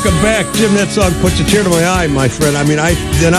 Welcome back, Jim. That song puts a tear to my eye, my friend. I mean,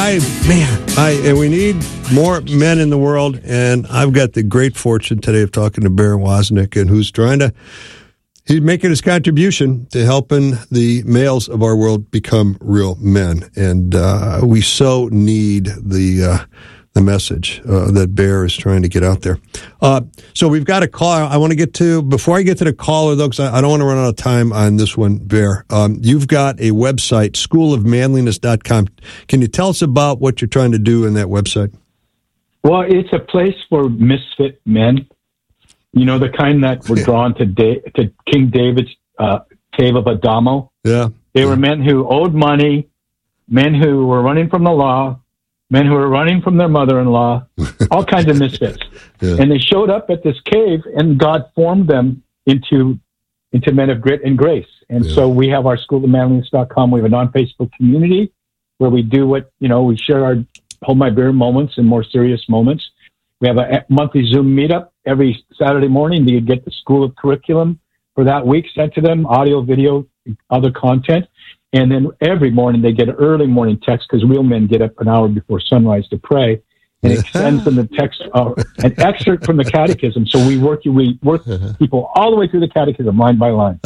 and we need more men in the world. And I've got the great fortune today of talking to Bear Wozniak, and he's making his contribution to helping the males of our world become real men. And we so need the message that Bear is trying to get out there. So we've got a caller I want to get to. Before I get to the caller, though, because I don't want to run out of time on this one, Bear, you've got a website, schoolofmanliness.com. Can you tell us about what you're trying to do in that website? Well, it's a place for misfit men, you know, the kind that were drawn to King David's cave of Adamo. Yeah. They were men who owed money, men who were running from the law, men who were running from their mother-in-law, all kinds of misfits. Yeah. And they showed up at this cave, and God formed them into men of grit and grace. And so we have our schoolofmanliness.com. We have a non-Facebook community where we do we share our Hold My Beer moments and more serious moments. We have a monthly Zoom meetup every Saturday morning. You get the school of curriculum for that week sent to them, audio, video, other content. And then every morning they get an early morning text because real men get up an hour before sunrise to pray. And it sends them the text, an excerpt from the catechism. So we work people all the way through the catechism, line by line.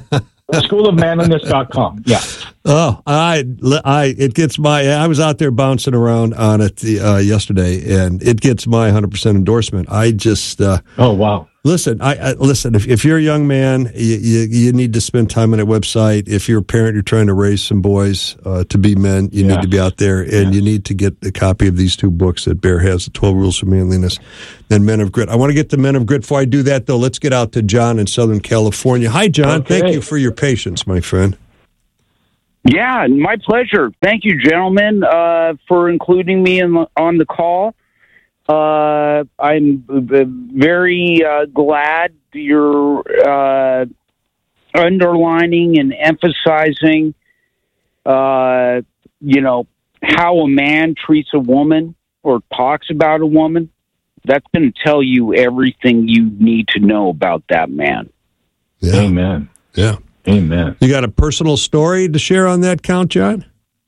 Schoolofmanliness.com. Yeah. Oh, it gets I was out there bouncing around on it yesterday, and it gets my 100% endorsement. I just, oh, wow. Listen, listen. If you're a young man, you need to spend time on that website. If you're a parent, you're trying to raise some boys to be men. You need to be out there, and you need to get a copy of these two books that Bear has: The 12 Rules for Manliness and Men of Grit. I want to get to Men of Grit. Before I do that, though, let's get out to John in Southern California. Hi, John. Okay. Thank you for your patience, my friend. Yeah, my pleasure. Thank you, gentlemen, for including me on the call. I'm very glad you're underlining and emphasizing, how a man treats a woman or talks about a woman. That's going to tell you everything you need to know about that man. Yeah. Amen. Yeah. Amen. You got a personal story to share on that count, John?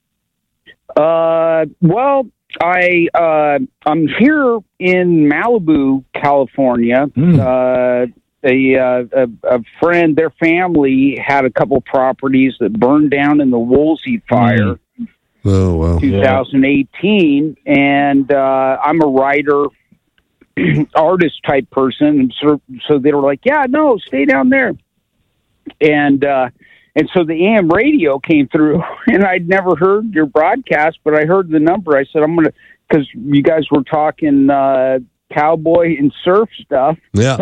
Well, I'm here in Malibu, California. A friend, their family had a couple properties that burned down in the Woolsey fire. Oh, wow. 2018. And I'm a writer, artist type person. And so they were like, yeah, no, stay down there. And so the AM radio came through, and I'd never heard your broadcast, but I heard the number. I said, because you guys were talking cowboy and surf stuff. Yeah.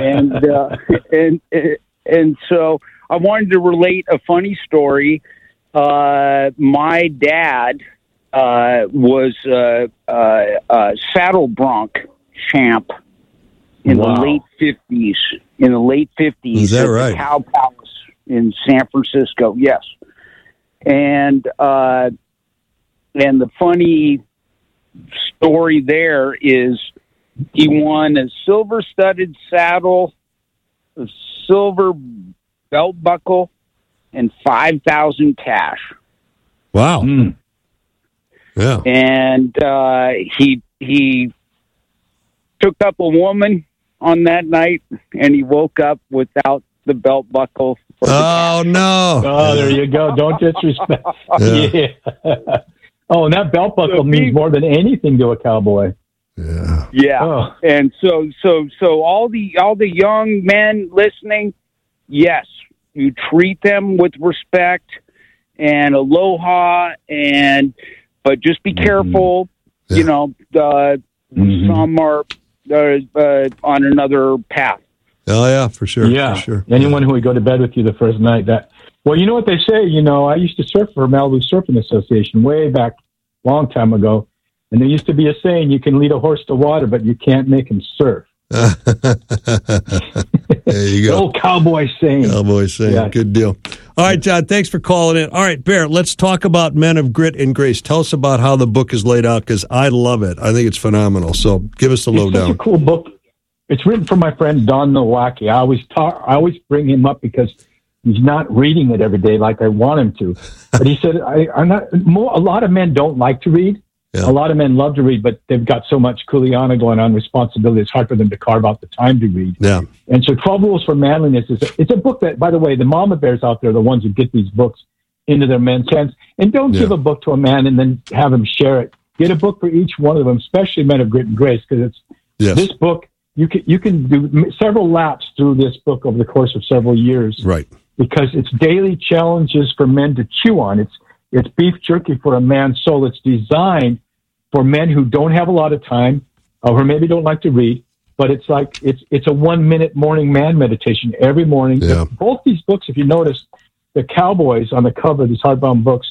And so I wanted to relate a funny story. My dad was a saddle bronc champ in the late 50s. Is that right? At the Cow Palace in San Francisco. Yes. And the funny story there is he won a silver-studded saddle, a silver belt buckle, and $5,000 cash. Wow. Yeah. And he took up a woman on that night, and he woke up without the belt buckle. Oh, no. Oh, there you go. Don't disrespect. Yeah. Oh, and that belt buckle means more than anything to a cowboy. Yeah. Yeah. Oh. And so all the young men listening, yes, you treat them with respect and aloha, but just be careful. Yeah. Some are on another path. Oh, yeah, for sure. Yeah. For sure. Anyone who would go to bed with you the first night. Well, you know what they say? I used to surf for Malibu Surfing Association way back a long time ago. And there used to be a saying, you can lead a horse to water, but you can't make him surf. There you go. The old cowboy saying. Yeah. Good deal. All right, John, thanks for calling in. All right, Bear, let's talk about Men of Grit and Grace. Tell us about how the book is laid out, because I love it. I think it's phenomenal. So give us the lowdown. It's such a cool book. It's written for my friend Don Nowacki. I always bring him up because, He's not reading it every day like I want him to. But he said, I'm not. A lot of men don't like to read. Yeah. A lot of men love to read, but they've got so much kuleana going on, responsibility. It's hard for them to carve out the time to read. Yeah. And so 12 Rules for Manliness it's a book that, by the way, the mama bears out there are the ones who get these books into their men's hands. And don't give a book to a man and then have him share it. Get a book for each one of them, especially Men of Grit and Grace, because it's this book. You can do several laps through this book over the course of several years. Right. Because it's daily challenges for men to chew on. It's beef jerky for a man's soul. It's designed for men who don't have a lot of time or maybe don't like to read, but it's like it's a 1 minute morning man meditation every morning. Yeah. Both these books, if you notice, the cowboys on the cover of these hardbound books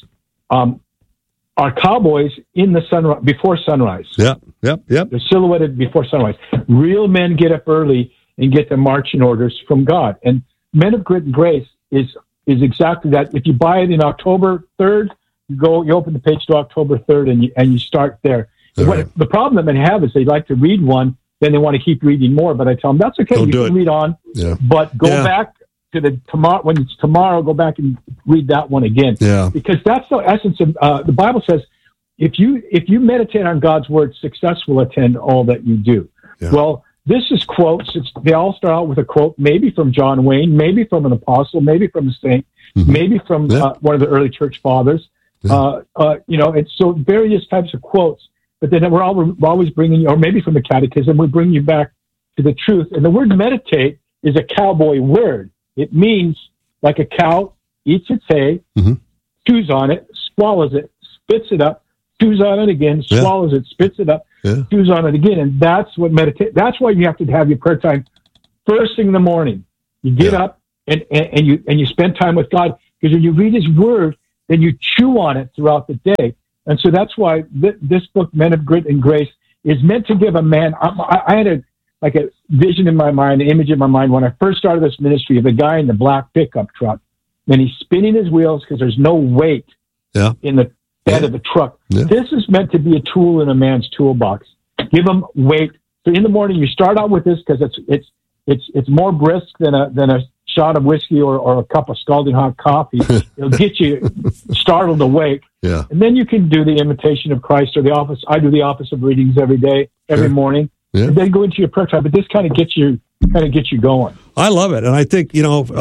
are cowboys in the sunrise before sunrise. Yep. They're silhouetted before sunrise. Real men get up early and get their marching orders from God. And Men of Grit and Grace is exactly that. If you buy it in October 3rd, you open the page to October 3rd and you start there. Right. The problem that men have is they like to read one, then they want to keep reading more. But I tell them, that's okay. Don't you can read on, but go back to the tomorrow. When it's tomorrow, go back and read that one again. Yeah. Because that's the essence of the Bible says, if you meditate on God's word, success will attend all that you do. Yeah. Well, this is quotes. They all start out with a quote, maybe from John Wayne, maybe from an apostle, maybe from a saint, maybe from one of the early church fathers. It's so various types of quotes, but then we're always bringing you, or maybe from the catechism, we bring you back to the truth. And the word meditate is a cowboy word. It means like a cow eats its hay, chews on it, swallows it, spits it up, chews on it again, swallows it, spits it up, chews on it again. And that's what meditate. That's why you have to have your prayer time first thing in the morning. You get up and you spend time with God, because when you read his word, then you chew on it throughout the day. And so that's why this book, Men of Grit and Grace, is meant to give a man. I had a vision in my mind, an image in my mind when I first started this ministry of a guy in the black pickup truck, and he's spinning his wheels because there's no weight in the bed of the truck. Yeah. This is meant to be a tool in a man's toolbox. Give him weight. So in the morning, you start out with this because it's more brisk than a shot of whiskey or a cup of scalding hot coffee. It'll get you startled awake. Yeah. And then you can do the Imitation of Christ or the office. I do the office of readings every day, every morning. Yeah. And then go into your prayer time. But this kind of gets you going. I love it. And I think,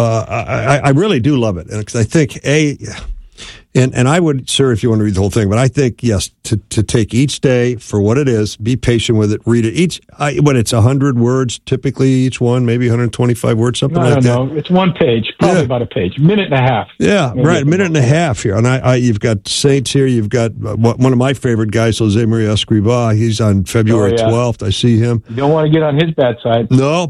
I really do love it. And because I think, and I would, sir, if you want to read the whole thing, but I think, yes, to take each day for what it is, be patient with it, read it. When it's 100 words, typically each one, maybe 125 words, something like that. I don't know. It's one page, probably about a page, minute and a half. Yeah, right, a minute and a half here. And you've got saints here. You've got one of my favorite guys, Jose Maria Escrivá. He's on February 12th. I see him. You don't want to get on his bad side. No.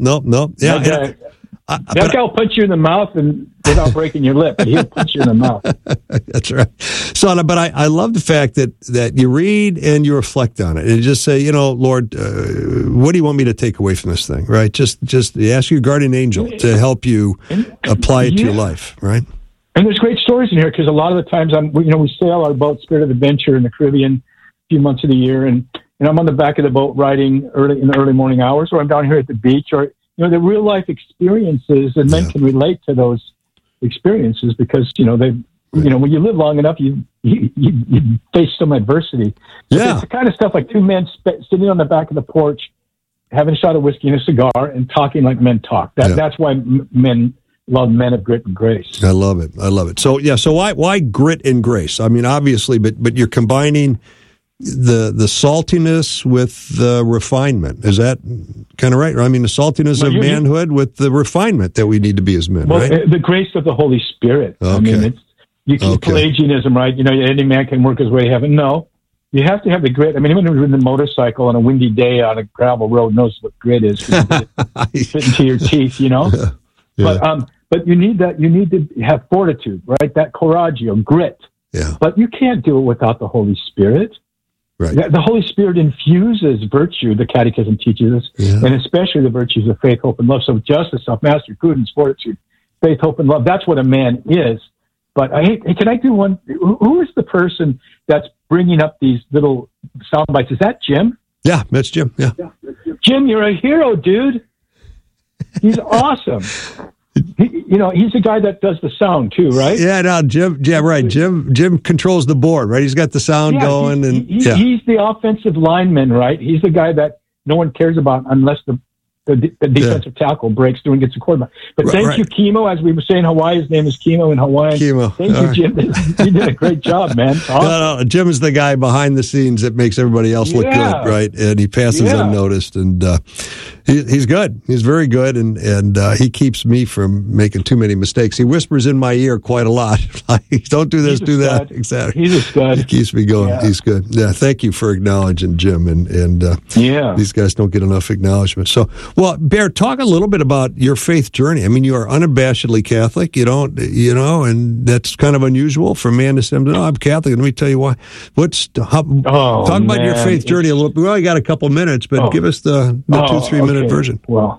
Yeah. That guy will punch you in the mouth and without breaking your lip. He'll punch you in the mouth. That's right. So, but I love the fact that you read and you reflect on it and just say, Lord, what do you want me to take away from this thing? Right? Just ask your guardian angel to help you apply it to your life. Right? And there's great stories in here because a lot of the times we sail our boat, Spirit of Adventure, in the Caribbean a few months of the year, and I'm on the back of the boat riding in the early morning hours, or I'm down here at the beach, or the real life experiences, and men can relate to those experiences because when you live long enough, you face some adversity. It's the kind of stuff like two men sitting on the back of the porch, having a shot of whiskey and a cigar, and talking like men talk. That's why men love Men of Grit and Grace. I love it. So why grit and grace? I mean, obviously, but you're combining the saltiness with the refinement. Is that kind of right? I mean, the saltiness of manhood with the refinement that we need to be as men, right? The grace of the Holy Spirit. Okay. I mean, Pelagianism, right? any man can work his way to heaven. No, you have to have the grit. I mean, anyone who's ridden a motorcycle on a windy day on a gravel road knows what grit is. Fit into your teeth, Yeah. But you need that. You need to have fortitude, right? That coraggio, grit. Yeah. But you can't do it without the Holy Spirit. Right. The Holy Spirit infuses virtue, the Catechism teaches us, and especially the virtues of faith, hope, and love. So justice, self-mastery, prudence, fortitude, faith, hope, and love. That's what a man is. But can I do one? Who is the person that's bringing up these little sound bites? Is that Jim? Yeah, that's Jim. Yeah. Jim, you're a hero, dude. He's awesome. He's the guy that does the sound too, right? Yeah, no, Jim. Yeah, right. Jim controls the board, right? He's got the sound going, he's the offensive lineman, right? He's the guy that no one cares about unless the defensive tackle breaks through and gets a quarterback. But thank you, Kimo. As we were saying, Hawaii, his name is Kimo in Hawaiian. Kimo. Thank you, Jim. You did a great job, man. Awesome. No, Jim is the guy behind the scenes that makes everybody else look good, right? And he passes unnoticed, and he's good. He's very good, and he keeps me from making too many mistakes. He whispers in my ear quite a lot. Don't do this, do that. Exactly. He's a stud. He keeps me going. Yeah. He's good. Yeah, thank you for acknowledging Jim, and these guys don't get enough acknowledgement. So, well, Bear, talk a little bit about your faith journey. I mean, you are unabashedly Catholic. You don't, and that's kind of unusual for a man to say, "No, I'm Catholic." Let me tell you why. Talk about your faith journey a little bit. We only got a couple minutes, but give us the 2-3 minute version. Well,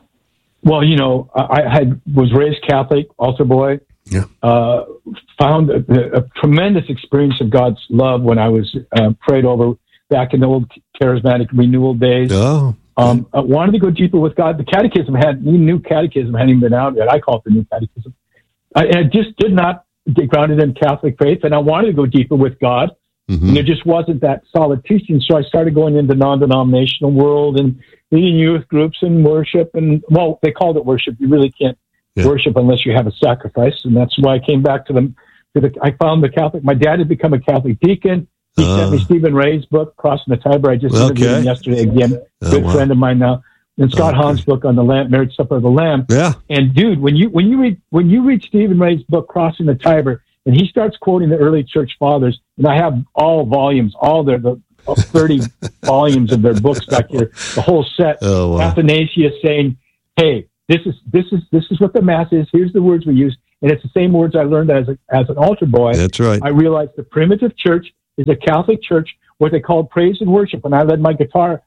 I was raised Catholic, altar boy. Yeah. Found a tremendous experience of God's love when I was prayed over back in the old charismatic renewal days. Oh. I wanted to go deeper with God. The catechism new catechism hadn't even been out yet. I call it the new catechism. I just did not get grounded in Catholic faith, and I wanted to go deeper with God. Mm-hmm. And there just wasn't that solid teaching. So I started going into non-denominational world and leading youth groups and worship. And, well, they called it worship. You really can't worship unless you have a sacrifice. And that's why I came back I found the Catholic. My dad had become a Catholic deacon. He sent me Stephen Ray's book, Crossing the Tiber. I just interviewed him yesterday again. Good friend of mine now. And Scott Hahn's book on the Lamb, Marriage Supper of the Lamb. Yeah. And dude, when you read Stephen Ray's book, Crossing the Tiber, and he starts quoting the early church fathers, and I have all volumes, the 30 volumes of their books back here, the whole set. Oh, wow. Athanasius saying, "Hey, this is what the Mass is. Here's the words we use," and it's the same words I learned as an altar boy. That's right. I realized the primitive church is a Catholic church, what they called praise and worship. When I led the guitar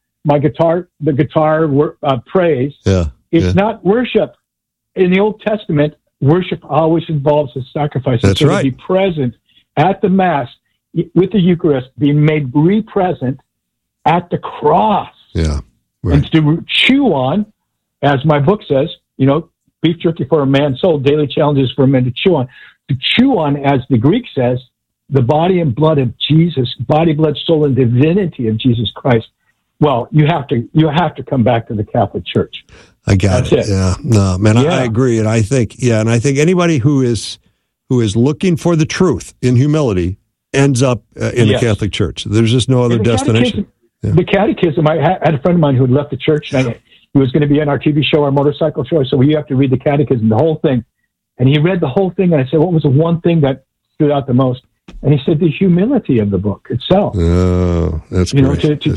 praise. Yeah. It's not worship. In the Old Testament, worship always involves a sacrifice. That's right. To be present at the Mass with the Eucharist, being made re-present at the cross. Yeah. Right. And to chew on, as my book says, beef jerky for a man's soul, daily challenges for a man to chew on. To chew on, as the Greek says, the body and blood of Jesus, body, blood, soul, and divinity of Jesus Christ. Well, you have to come back to the Catholic Church. I got it. Yeah, no, man, I agree, and I think anybody who is looking for the truth in humility ends up in the Catholic Church. There's just no other destination. The catechism. I had a friend of mine who had left the church, and he was going to be on our TV show, our motorcycle show. So you have to read the catechism, the whole thing. And he read the whole thing, and I said, "What was the one thing that stood out the most?" And he said, "The humility of the book itself." Oh, that's great.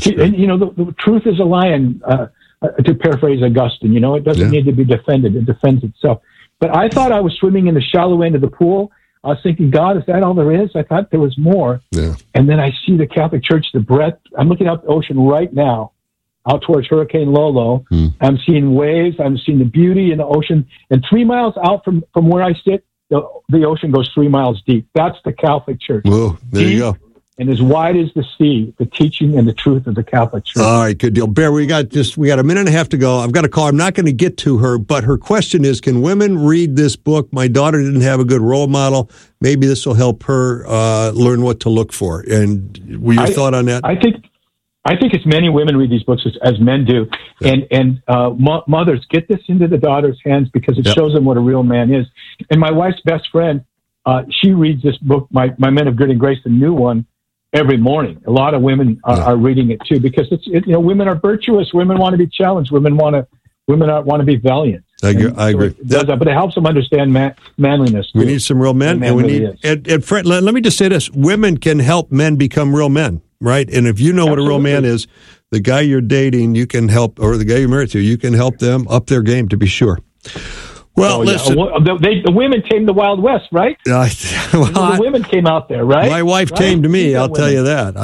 The truth is a lion, to paraphrase Augustine. It doesn't need to be defended. It defends itself. But I thought I was swimming in the shallow end of the pool. I was thinking, God, is that all there is? I thought there was more. Yeah. And then I see the Catholic Church, the breadth. I'm looking out the ocean right now, out towards Hurricane Lolo. I'm seeing waves. I'm seeing the beauty in the ocean. And 3 miles out from where I sit, the ocean goes 3 miles deep. That's the Catholic Church. Whoa, there you go. And as wide as the sea, the teaching and the truth of the Catholic Church. All right, good deal. Bear, we got a minute and a half to go. I've got a call. I'm not going to get to her, but her question is, can women read this book? My daughter didn't have a good role model. Maybe this will help her learn what to look for. And your thought on that? I think as many women read these books as men do. Yeah. And mothers, get this into the daughter's hands because it shows them what a real man is. And my wife's best friend, she reads this book, My Men of Grit and Grace, the new one, every morning. A lot of women are reading it too because women are virtuous. Women want to be challenged. Women want to be valiant. I agree. But it helps them understand manliness. We need some real men, and Fred, let me just say this: women can help men become real men, right? And if you know what a real man is, the guy you're dating, you can help, or the guy you're married to, you can help them up their game, to be sure. Well, listen. The women tamed the Wild West, right? The women came out there, right? My wife tamed me, I'll tell you that.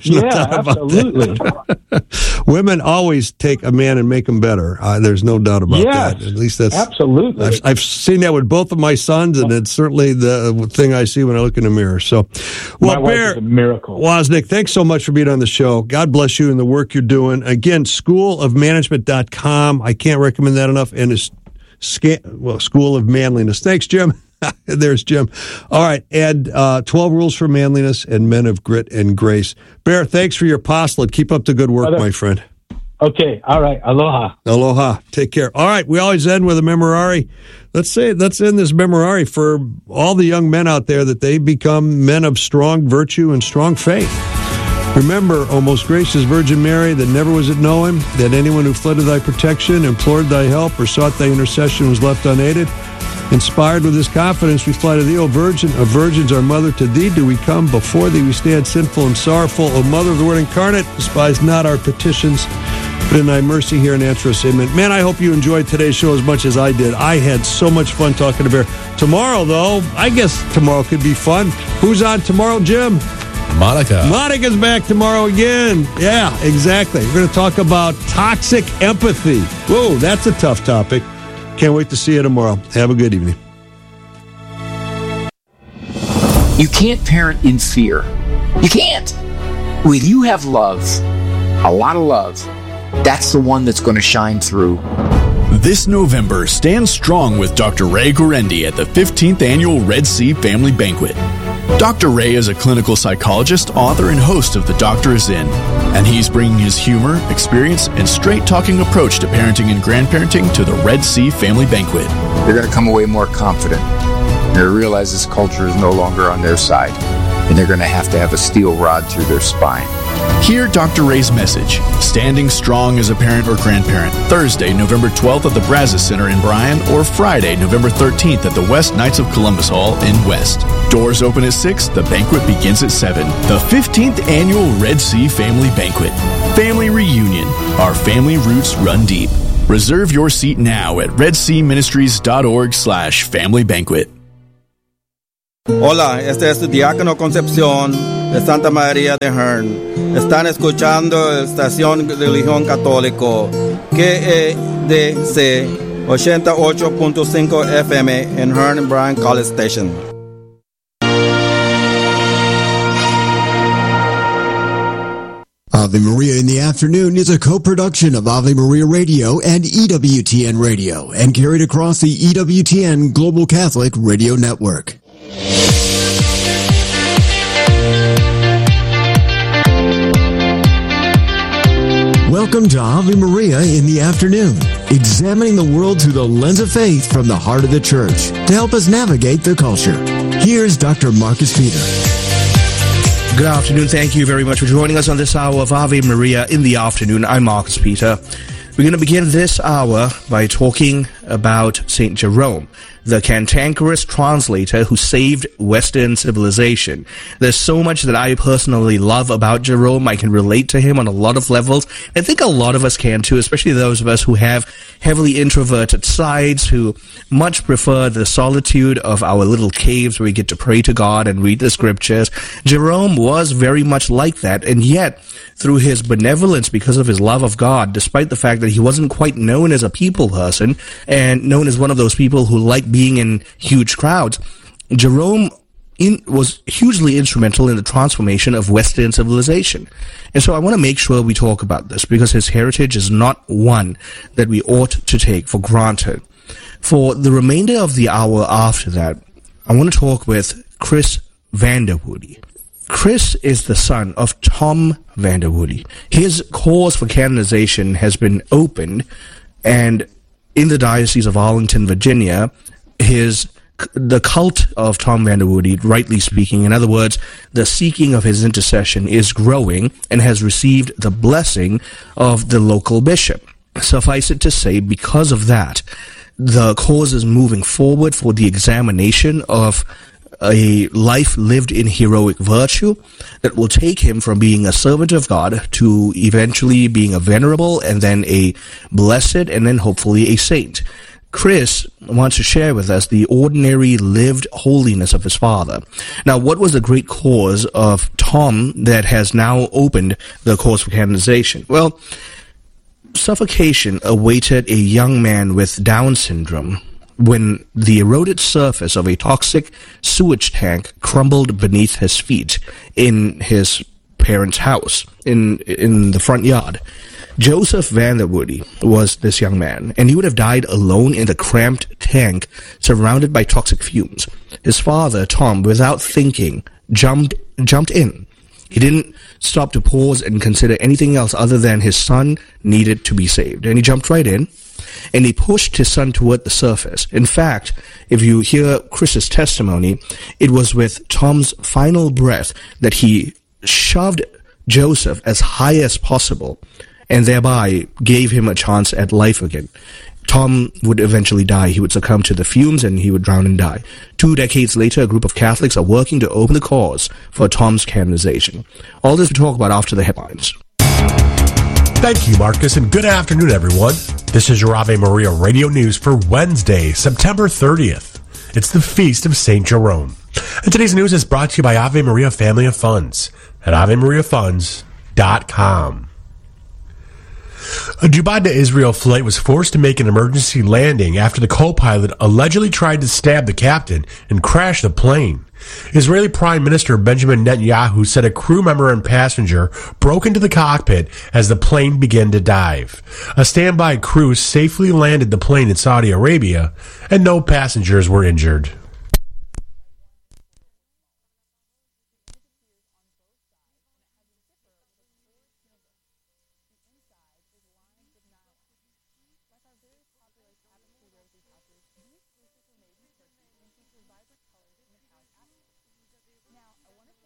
Absolutely. Women always take a man and make him better. There's no doubt about that. At least that's... Absolutely. I've seen that with both of my sons, and it's certainly the thing I see when I look in the mirror. So, my wife is a miracle. Wozniak, thanks so much for being on the show. God bless you and the work you're doing. Again, schoolofmanagement.com. I can't recommend that enough. And School of Manliness. Thanks, Jim. There's Jim. All right, and 12 Rules for Manliness and Men of Grit and Grace. Bear, thanks for your apostolate. Keep up the good work, my friend. Okay, all right. Aloha. Aloha. Take care. All right, we always end with a memorare. Let's end this memorare for all the young men out there, that they become men of strong virtue and strong faith. Remember, O most gracious Virgin Mary, that never was it known that anyone who fled to thy protection, implored thy help, or sought thy intercession was left unaided. Inspired with this confidence, we fly to thee, O Virgin. Of virgins, our mother, to thee do we come. Before thee we stand sinful and sorrowful. O Mother of the Word incarnate, despise not our petitions, but in thy mercy hear and answer us. Amen. Man, I hope you enjoyed today's show as much as I did. I had so much fun talking to Bear. Tomorrow, though, I guess tomorrow could be fun. Who's on tomorrow, Jim? Monica. Monica's back tomorrow again. Yeah, exactly. We're going to talk about toxic empathy. Whoa, that's a tough topic. Can't wait to see you tomorrow. Have a good evening. You can't parent in fear. You can't. When you have love, a lot of love, that's the one that's going to shine through. This November, stand strong with Dr. Ray Guarendi at the 15th Annual Red Sea Family Banquet. Dr. Ray is a clinical psychologist, author, and host of The Doctor Is In, and he's bringing his humor, experience, and straight-talking approach to parenting and grandparenting to the Red Sea Family Banquet. They're going to come away more confident. They're going to realize this culture is no longer on their side, and they're going to have a steel rod through their spine. Hear Dr. Ray's message, Standing Strong as a Parent or Grandparent, Thursday, November 12th at the Brazos Center in Bryan, or Friday, November 13th at the West Knights of Columbus Hall in West. Doors open at 6, the banquet begins at 7. The 15th Annual Red Sea Family Banquet. Family Reunion. Our family roots run deep. Reserve your seat now at redseaministries.org/family banquet. Hola, este es Diácono Concepción de Santa María de Hearn. Están escuchando la estación de Religión Católico KEDC 88.5 FM en Hearn Bryan College Station. Ave Maria in the Afternoon is a co-production of Ave Maria Radio and EWTN Radio, and carried across the EWTN Global Catholic Radio Network. Welcome to Ave Maria in the Afternoon, examining the world through the lens of faith from the heart of the Church to help us navigate the culture. Here's Dr. Marcus Peter. Good afternoon. Thank you very much for joining us on this hour of Ave Maria in the Afternoon. I'm Marcus Peter. We're going to begin this hour by talking about St. Jerome, the cantankerous translator who saved Western civilization. There's so much that I personally love about Jerome. I can relate to him on a lot of levels. I think a lot of us can too, especially those of us who have heavily introverted sides, who much prefer the solitude of our little caves where we get to pray to God and read the scriptures. Jerome was very much like that, and yet through his benevolence, because of his love of God, despite the fact that he wasn't quite known as a people person and known as one of those people who like being in huge crowds, Jerome was hugely instrumental in the transformation of Western civilization. And so I want to make sure we talk about this, because his heritage is not one that we ought to take for granted. For the remainder of the hour after that, I want to talk with Chris Vanderwoody. Chris is the son of Tom Vanderwoody. His cause for canonization has been opened, and in the Diocese of Arlington, Virginia, the cult of Tom Vanderwoody, rightly speaking, in other words, the seeking of his intercession, is growing and has received the blessing of the local bishop. Suffice it to say, because of that, the cause is moving forward for the examination of a life lived in heroic virtue that will take him from being a servant of God to eventually being a venerable, and then a blessed, and then hopefully a saint. Chris wants to share with us the ordinary lived holiness of his father. Now, what was the great cause of Tom that has now opened the cause for canonization? Well, suffocation awaited a young man with Down syndrome when the eroded surface of a toxic sewage tank crumbled beneath his feet in his parents' house, in the front yard. Joseph Vanderwoody was this young man, and he would have died alone in the cramped tank surrounded by toxic fumes. His father, Tom, without thinking, jumped in. He didn't stop to pause and consider anything else other than his son needed to be saved. And he jumped right in, and he pushed his son toward the surface. In fact, if you hear Chris's testimony, it was with Tom's final breath that he shoved Joseph as high as possible, and thereby gave him a chance at life again. Tom would eventually die. He would succumb to the fumes and he would drown and die. 2 decades later, a group of Catholics are working to open the cause for Tom's canonization. All this we talk about after the headlines. Thank you, Marcus, and good afternoon, everyone. This is your Ave Maria Radio News for Wednesday, September 30th. It's the Feast of St. Jerome. And today's news is brought to you by Ave Maria Family of Funds at AveMariaFunds.com. A Dubai to Israel flight was forced to make an emergency landing after the co-pilot allegedly tried to stab the captain and crash the plane. Israeli Prime Minister Benjamin Netanyahu said a crew member and passenger broke into the cockpit as the plane began to dive. A standby crew safely landed the plane in Saudi Arabia, and no passengers were injured. Now, I want to